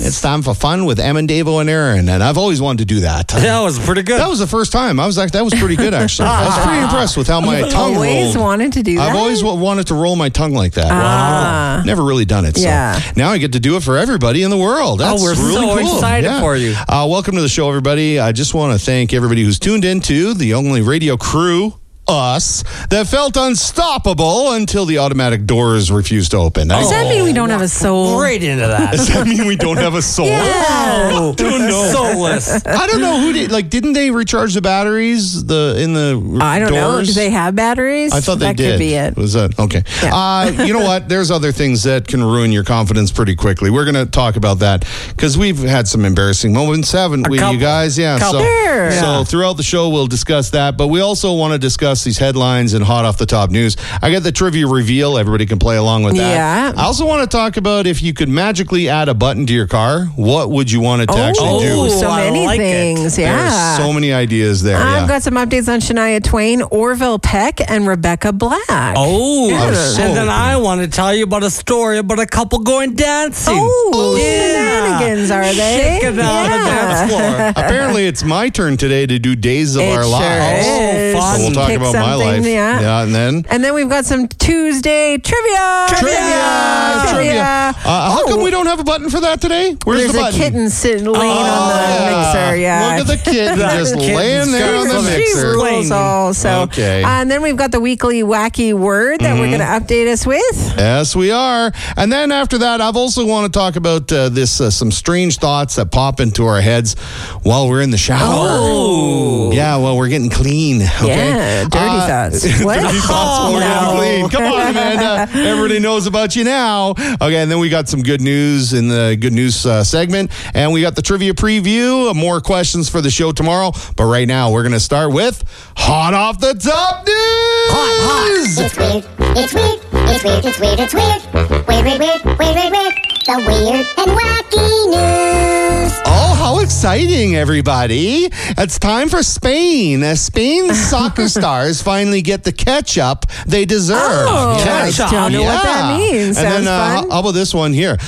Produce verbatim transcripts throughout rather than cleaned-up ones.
It's time for fun with Em and Davo and Aaron, and I've always wanted to do that. That was pretty good. That was the first time. I was like, that was pretty good, actually. I was pretty impressed with how my You've tongue always rolled. wanted to do that? I've always w- wanted to roll my tongue like that. Ah. Wow. Never really done it. So Yeah. now I get to do it for everybody in the world. That's Oh, we're really so cool. excited Yeah. for you. Uh, welcome to the show, everybody. I just want to thank everybody who's tuned into the only radio crew, us, that felt unstoppable until the automatic doors refused to open. Does that mean we don't have a soul? Right into that. Does that mean we don't have a soul? Yeah. Oh, soulless. I don't know who did. Like, didn't they recharge the batteries the in the I don't know. doors? Do they have batteries? I thought they that did. Could be it. Was that okay? Yeah. Uh, you know what? There's other things that can ruin your confidence pretty quickly. We're going to talk about that because we've had some embarrassing moments, haven't we, couple. you guys? Yeah. Couple. So, Sure. so Yeah. throughout the show, we'll discuss that. But we also want to discuss these headlines and hot off the top news. I got the trivia reveal. Everybody can play along with that. Yeah. I also want to talk about if you could magically add a button to your car, what would you want it to Oh, actually do? so I many like it. things. Yeah. There's so many ideas there. I've yeah. got some updates on Shania Twain, Orville Peck, and Rebecca Black. Oh, I was so and then hoping. I want to tell you about a story about a couple going dancing. Oh, yeah. shenanigans, are they? Shaking on the dance floor. Apparently, it's my turn today to do Days of It Our sure Lives. is. Oh, fun. So we'll talk Pick about my something, life. Yeah. yeah, and then And then we've got some Tuesday trivia. trivia. Trivia. Uh, how Oh. come we don't have a button for that today? Where's There's the a button? kitten sitting laying Oh, on the yeah. mixer. Yeah. Look at the kitten just Kitten's laying there on the got some She mixer. rules all. So, Okay. uh, and then we've got the weekly wacky word that we're going to update us with. Yes, we are. And then after that, I've also want to talk about uh, this uh, some strange thoughts that pop into our heads while we're in the shower. Oh. Yeah, well, we're getting clean. Okay? Yeah, dirty Uh, thoughts. What? Dirty thoughts while we're No. getting clean. Come on, Amanda. Everybody knows about you now. Okay, and then we got some good news in the good news uh, segment. And we got the trivia preview. More questions for the show tomorrow. But right now, we're going to start with Hot Off the Top News. Hot, hot. It's weird, it's weird, it's weird, it's weird, it's weird. Weird, weird, weird, weird, weird, weird. The weird and wacky news. Oh, how exciting, everybody. It's time for Spain. Uh, Spain's soccer stars finally get the catch-up they deserve. Oh, Yes. I don't know what that means. And Sounds then, uh, fun. how about this one here?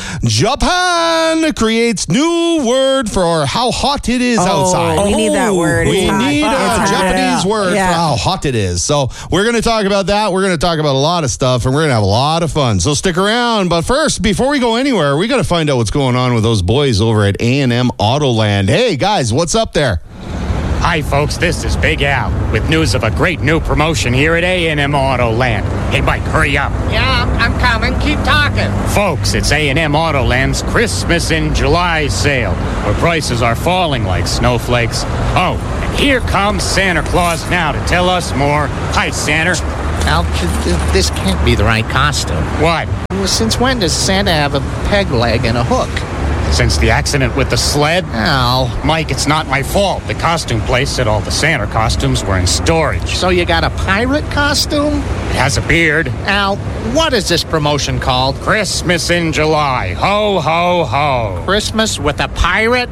Japan creates new word for how hot it is outside. Oh, we need that word. We It's hot. need a It's hot. Japanese word Yeah. for how hot it is. So we're going to talk about that. We're going to talk about a lot of stuff, and we're going to have a lot of fun. So stick around. But first, before we go anywhere, we got to find out what's going on with those boys over at A and M Autoland. Hey, guys, what's up there? Hi, folks. This is Big Al with news of a great new promotion here at A and M Autoland. Hey, Mike, hurry up. Yeah, I'm, I'm coming. Keep talking. Folks, it's A and M Autoland's Christmas in July sale, where prices are falling like snowflakes. Oh, and here comes Santa Claus now to tell us more. Hi, Santa. Al, th- this can't be the right costume. What? Well, since when does Santa have a peg leg and a hook? Since the accident with the sled? Al, Mike, it's not my fault. The costume place said all the Santa costumes were in storage. so you got a pirate costume? It has a beard. Al, what is this promotion called? Christmas in July. Ho, ho, ho. Christmas with a pirate?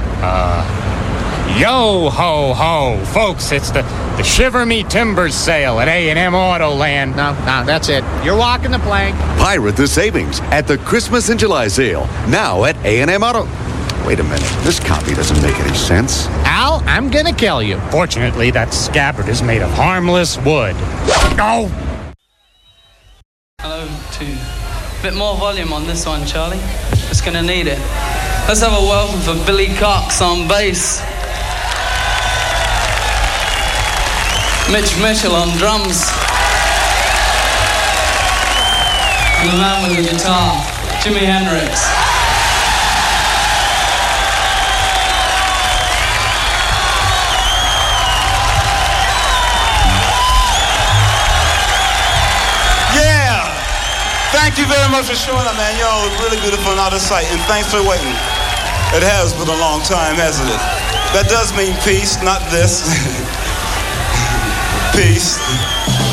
Yo ho ho, folks! It's the, the Shiver Me Timbers sale at A and M Autoland. No, no, that's it. You're walking the plank. Pirate the savings at the Christmas in July sale. Now at A and M Auto. Wait a minute. This copy doesn't make any sense. Al, I'm gonna kill you. Fortunately, that scabbard is made of harmless wood. Oh, Hello, two. Bit more volume on this one, Charlie. Just gonna need it. Let's have a welcome for Billy Cox on bass. Mitch Mitchell on drums. And the man with the guitar, Jimi Hendrix. Yeah! Thank you very much for showing up, man. Yo, it's really beautiful and out of sight. And thanks for waiting. It has been a long time, hasn't it? That does mean peace, not this. Peace.